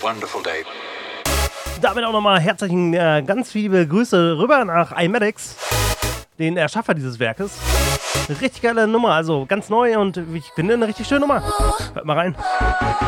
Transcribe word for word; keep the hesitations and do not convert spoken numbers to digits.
wonderful day. Damit auch nochmal herzlichen, äh, ganz liebe Grüße rüber nach iMedix, den Erschaffer dieses Werkes. Eine richtig geile Nummer, also ganz neu und ich finde eine richtig schöne Nummer. Hört mal rein.